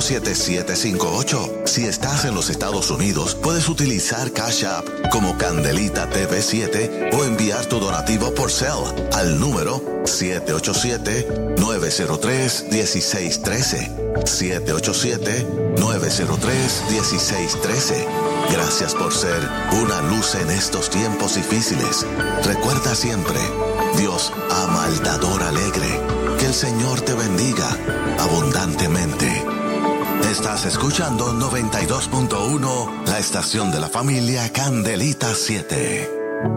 787-758. Si estás en los Estados Unidos, puedes utilizar Cash App como Candelita TV7 o enviar tu donativo por Zelle al número 787-903-1613. 787-903-1613. Gracias por ser una luz en estos tiempos difíciles. Recuerda siempre, Dios ama al dador alegre. Que el Señor te bendiga abundantemente. Estás escuchando 92.1, la estación de la familia Candelita 7.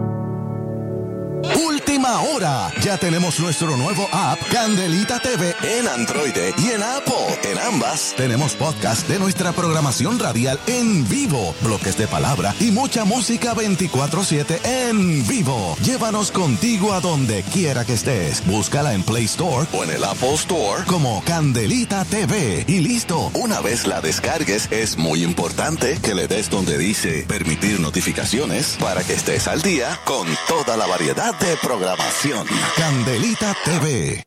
Última hora. Ya tenemos nuestro nuevo app Candelita TV en Android y en Apple. En ambas tenemos podcast de nuestra programación radial en vivo, bloques de palabra y mucha música 24/7 en vivo. Llévanos contigo a donde quiera que estés. Búscala en Play Store o en el Apple Store como Candelita TV y listo. Una vez la descargues, es muy importante que le des donde dice permitir notificaciones para que estés al día con toda la variedad de programación. Candelita TV.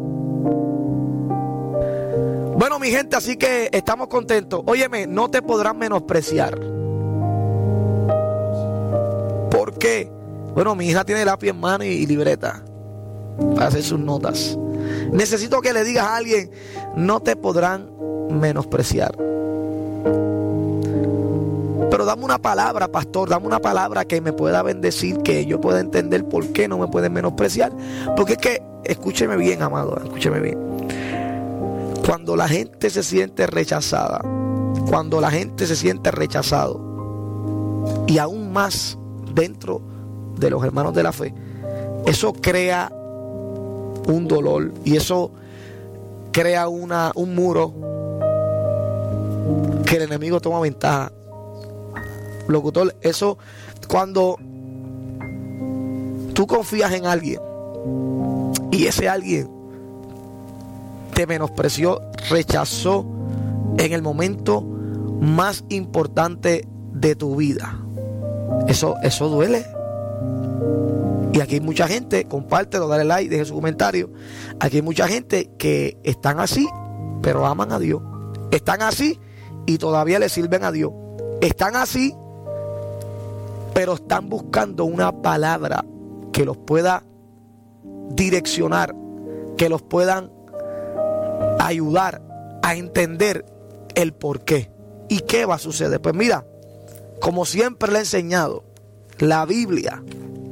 Bueno, mi gente, así que estamos contentos. Óyeme, no te podrán menospreciar. ¿Por qué? Bueno, mi hija tiene lápiz en mano y libreta para hacer sus notas. Necesito que le digas a alguien, no te podrán menospreciar. Pero dame una palabra, pastor, dame una palabra que me pueda bendecir, que yo pueda entender por qué no me pueden menospreciar. Porque es que, escúcheme bien, amado, escúcheme bien. Cuando la gente se siente rechazada, cuando la gente se siente rechazado, y aún más dentro de los hermanos de la fe, eso crea un dolor y eso crea un muro que el enemigo toma ventaja. Locutor, eso cuando tú confías en alguien y ese alguien te menospreció, rechazó en el momento más importante de tu vida, eso duele. Y aquí hay mucha gente, compártelo, dale like, deje su comentario. Aquí hay mucha gente que están así, pero aman a Dios. Están así y todavía le sirven a Dios. Están así, pero están buscando una palabra que los pueda direccionar, que los puedan ayudar a entender el por qué y qué va a suceder. Pues mira, como siempre le he enseñado, la Biblia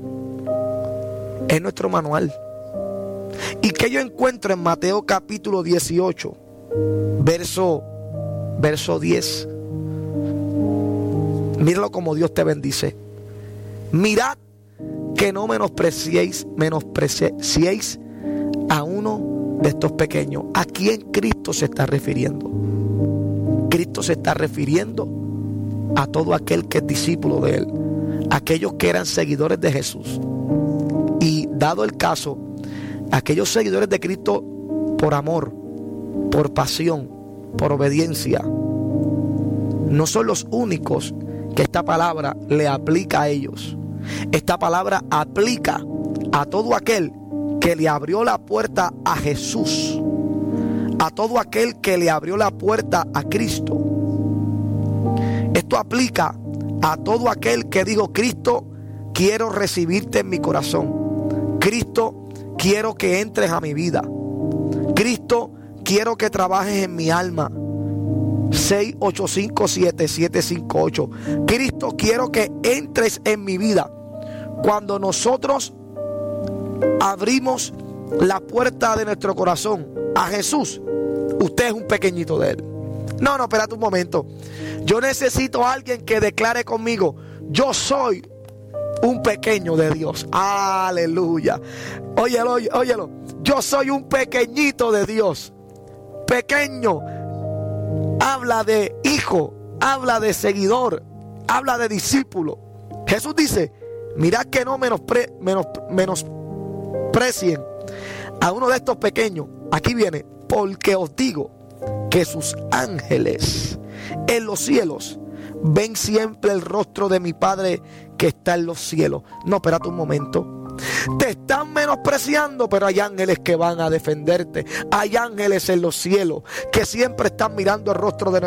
es nuestro manual. ¿Y qué yo encuentro en Mateo capítulo 18, verso 10? Míralo como Dios te bendice. Mirad que no menospreciéis a uno de estos pequeños. ¿A quién Cristo se está refiriendo? Cristo se está refiriendo a todo aquel que es discípulo de Él, aquellos que eran seguidores de Jesús. Y dado el caso, aquellos seguidores de Cristo por amor, por pasión, por obediencia, no son los únicos que esta palabra le aplica a ellos. Esta palabra aplica a todo aquel que le abrió la puerta a Jesús, a todo aquel que le abrió la puerta a Cristo. Esto aplica a todo aquel que dijo: Cristo, quiero recibirte en mi corazón. Cristo, quiero que entres a mi vida. Cristo, quiero que trabajes en mi alma. 685-7758. Cristo, quiero que entres en mi vida. Cuando nosotros abrimos la puerta de nuestro corazón a Jesús, usted es un pequeñito de Él. No, espérate un momento. Yo necesito a alguien que declare conmigo: yo soy un pequeño de Dios. Aleluya. Óyelo. Yo soy un pequeñito de Dios. Pequeño habla de hijo, habla de seguidor, habla de discípulo. Jesús dice: mirad que no menosprecien a uno de estos pequeños. Aquí viene: porque os digo que sus ángeles en los cielos ven siempre el rostro de mi Padre que está en los cielos. No, espérate un momento. Te están menospreciando, pero hay ángeles que van a defenderte. Hay ángeles en los cielos que siempre están mirando el rostro de